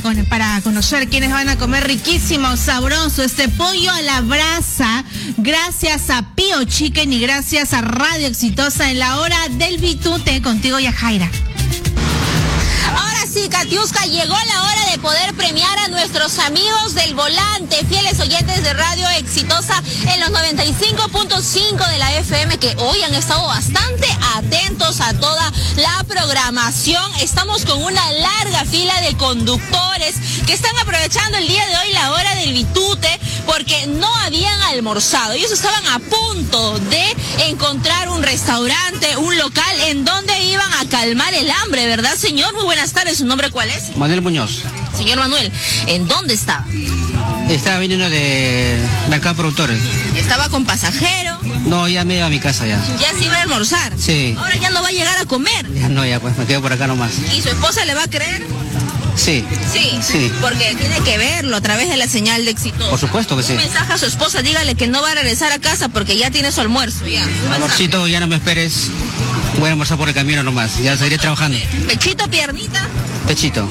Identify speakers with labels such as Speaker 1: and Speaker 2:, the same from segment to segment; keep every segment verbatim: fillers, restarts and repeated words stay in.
Speaker 1: con, para conocer quiénes van a comer riquísimo, sabroso, este pollo a la brasa, gracias a Pío Chicken y gracias a Radio Exitosa en la hora del Bitute, contigo Yajaira.
Speaker 2: Ahora sí, Katiuska, llegó la hora de poder premiar a nuestros amigos del volante, fieles oyentes de Radio Exitosa en los noventa y cinco punto cinco de la F M, que hoy han estado bastante atentos a toda la programación. Estamos con una larga fila de conductores que están aprovechando el día de hoy la hora del Bitute porque no habían almorzado. Ellos estaban a punto de encontrar un restaurante, un local en donde iban a calmar el hambre, ¿verdad, señor? Muy buenas tardes. ¿Su nombre cuál es?
Speaker 3: Manuel Muñoz.
Speaker 2: Señor Manuel, ¿en dónde estaba?
Speaker 3: Estaba viniendo de Mercado Productores.
Speaker 2: ¿Estaba con pasajero?
Speaker 3: No, ya me iba a mi casa ya.
Speaker 2: ¿Ya se iba a almorzar?
Speaker 3: Sí.
Speaker 2: Ahora ya no va a llegar a comer.
Speaker 3: Ya no, ya pues me quedo por acá nomás.
Speaker 2: ¿Y su esposa le va a creer?
Speaker 3: Sí.
Speaker 2: Sí.
Speaker 3: Sí.
Speaker 2: Porque tiene que verlo a través de la señal de Exitosa.
Speaker 3: Por supuesto que sí.
Speaker 2: Un mensaje a su esposa, dígale que no va a regresar a casa porque ya tiene su almuerzo. Ya.
Speaker 3: Amorcito, ya no me esperes. Voy a almorzar por el camino nomás. Ya seguiré trabajando.
Speaker 2: ¿Pechito, piernita?
Speaker 3: Pechito.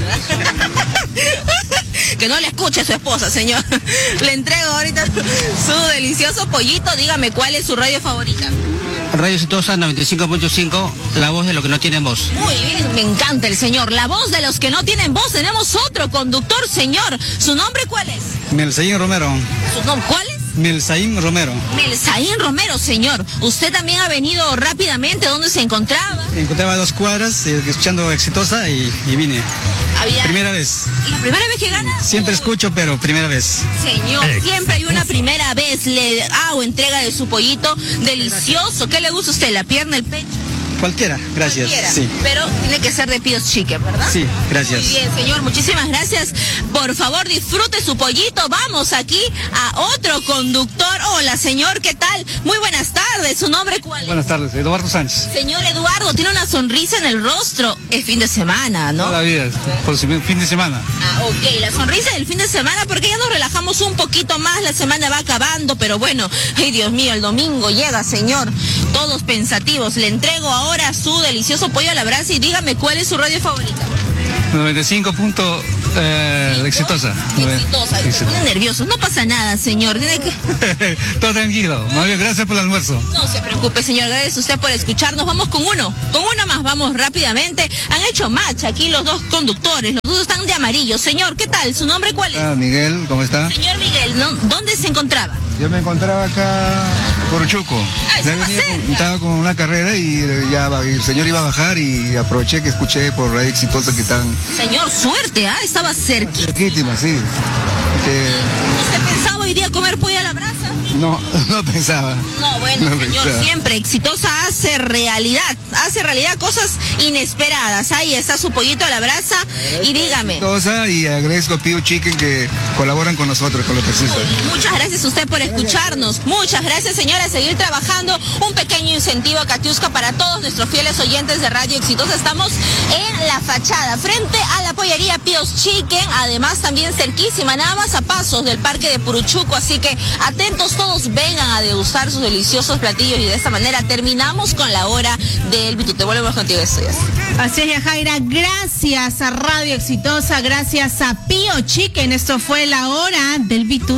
Speaker 2: Que no le escuche a su esposa, señor. Le entrego ahorita su delicioso pollito. Dígame, ¿cuál es su radio favorita?
Speaker 3: Radio Exitosa noventa y cinco punto cinco, la voz de los que no tienen voz.
Speaker 2: Muy bien, me encanta el señor. La voz de los que no tienen voz. Tenemos otro conductor, señor. ¿Su nombre cuál es?
Speaker 4: Melsaín Romero.
Speaker 2: ¿Su nombre cuál es?
Speaker 4: Melsaín Romero.
Speaker 2: Melsaín Romero, señor. ¿Usted también ha venido rápidamente? ¿Dónde se encontraba?
Speaker 4: Me encontraba a dos cuadras, eh, escuchando Exitosa y, y vine.
Speaker 2: Había...
Speaker 4: Primera vez.
Speaker 2: ¿Y la primera vez que gana?
Speaker 4: Siempre escucho, pero primera vez.
Speaker 2: Señor, siempre hay una primera vez. Le hago entrega de su pollito delicioso. ¿Qué le gusta a usted? ¿La pierna, el pecho?
Speaker 4: Cualquiera, gracias.
Speaker 2: Cualquiera.
Speaker 4: Sí.
Speaker 2: Pero tiene que ser de Píos Chicken, ¿verdad?
Speaker 4: Sí, gracias.
Speaker 2: Muy bien, señor, muchísimas gracias. Por favor, disfrute su pollito. Vamos aquí a otro conductor. Hola, señor, ¿qué tal? Muy buenas tardes. ¿Su nombre cuál es?
Speaker 4: Buenas tardes, Eduardo Sánchez.
Speaker 2: Señor Eduardo, tiene una sonrisa en el rostro. Es fin de semana, ¿no?
Speaker 4: Toda la vida, por su fin de semana.
Speaker 2: Ah, ok, la sonrisa del fin de semana, porque ya nos relajamos un poquito más, la semana va acabando, pero bueno, ay Dios mío, el domingo llega, señor, todos pensativos. Le entrego ahora su delicioso pollo a la brasa y dígame cuál es su radio favorita.
Speaker 4: noventa y cinco punto eh, Exitosa.
Speaker 2: Exitosa, se pone nervioso, no pasa nada, señor, tiene que...
Speaker 4: Todo tranquilo, muy bien, gracias por el almuerzo.
Speaker 2: No se preocupe, señor, gracias a usted por escucharnos. Vamos con uno, con uno más, vamos rápidamente. Han hecho match aquí los dos conductores, los dos están de amarillo. Señor, ¿qué tal? ¿Su nombre cuál es?
Speaker 4: Ah, Miguel, ¿cómo está?
Speaker 2: Señor Miguel, ¿no? ¿Dónde se encontraba?
Speaker 4: Yo me encontraba acá por Chuco.
Speaker 2: Ah,
Speaker 4: Ya venía con, estaba con una carrera y ya el señor iba a bajar y aproveché que escuché por Radio Exitosa que están...
Speaker 2: Señor, suerte, ¿ah? Estaba cerquita.
Speaker 4: Cerquísima, sí. Que...
Speaker 2: ¿Usted pensaba hoy día comer pollo a la brasa?
Speaker 4: No, no pensaba.
Speaker 2: No, bueno,
Speaker 4: No
Speaker 2: señor,
Speaker 4: pensaba.
Speaker 2: siempre Exitosa hace realidad, hace realidad cosas inesperadas. Ahí está su pollito a la brasa y dígame.
Speaker 4: Exitosa y agradezco a Pío Chicken que colaboran con nosotros, con los taxistas.
Speaker 2: Muchas gracias a usted por escucharnos. Muchas gracias, señora, a seguir trabajando. Un pequeño incentivo a Katiuska para todos nuestros fieles oyentes de Radio Exitosa. Estamos en la fachada, frente a la pollería Píos Chicken, además también cerquísima, nada más a pasos del parque de Puruchuco. Así que atentos todos, vengan a degustar sus deliciosos platillos y de esta manera terminamos con la hora del Bitute. Volvemos contigo, estudias.
Speaker 1: Así es, Yajaira, gracias a Radio Exitosa, gracias a Pío Chicken. Esto fue la hora del Bitute.